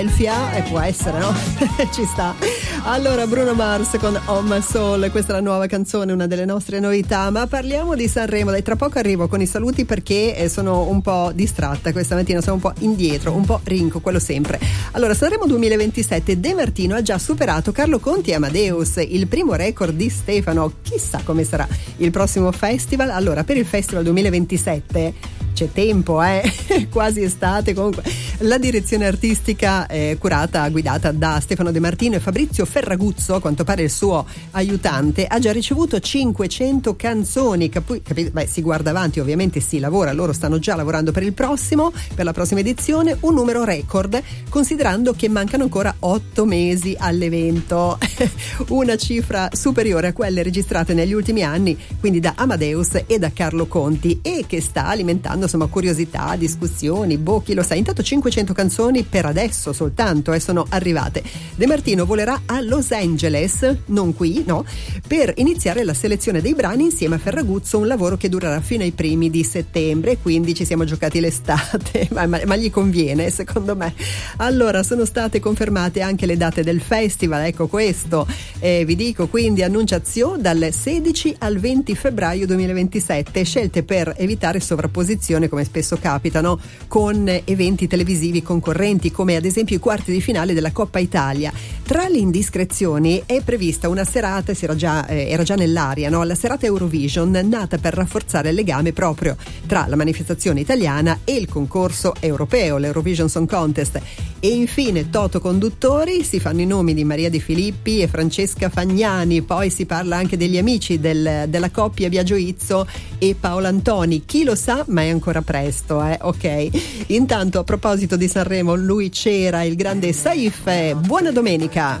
Elfia, e può essere, no? Ci sta. Allora, Bruno Mars con On My Soul, questa è la nuova canzone, una delle nostre novità, ma parliamo di Sanremo. Dai, tra poco arrivo con i saluti perché sono un po' distratta questa mattina, sono un po' indietro, un po' rinco, quello sempre. Allora, Sanremo 2027, De Martino ha già superato Carlo Conti e Amadeus, il primo record di Stefano. Chissà come sarà il prossimo festival. Allora, per il festival 2027 c'è tempo, quasi estate. Comunque la direzione artistica guidata da Stefano De Martino e Fabrizio Ferraguzzo, a quanto pare il suo aiutante, ha già ricevuto 500 canzoni. Si guarda avanti, ovviamente si lavora, loro stanno già lavorando per la prossima edizione, un numero record considerando che mancano ancora 8 mesi all'evento, una cifra superiore a quelle registrate negli ultimi anni, quindi da Amadeus e da Carlo Conti, e che sta alimentando insomma curiosità, discussioni, chi lo sa. Intanto 500 canzoni per adesso soltanto sono arrivate. De Martino volerà a Los Angeles, non qui, no, per iniziare la selezione dei brani insieme a Ferraguzzo, un lavoro che durerà fino ai primi di settembre, quindi ci siamo giocati l'estate, ma gli conviene secondo me. Allora, sono state confermate anche le date del festival, ecco questo, vi dico quindi Annunciazione dal 16 al 20 febbraio 2027, scelte per evitare sovrapposizione, come spesso capitano con eventi televisivi concorrenti, come ad esempio i quarti di finale della Coppa Italia. Tra le indiscrezioni è prevista una serata, era già nell'aria, no? La serata Eurovision, nata per rafforzare il legame proprio tra la manifestazione italiana e il concorso europeo, l'Eurovision Song Contest. E infine Toto conduttori, si fanno i nomi di Maria De Filippi e Francesca Fagnani, poi si parla anche degli amici della coppia Biagio Izzo e Paolo Antoni. Chi lo sa, ma è ancora presto, ok. Intanto, a proposito di Sanremo, lui c'era, il grande Saif. Buona domenica.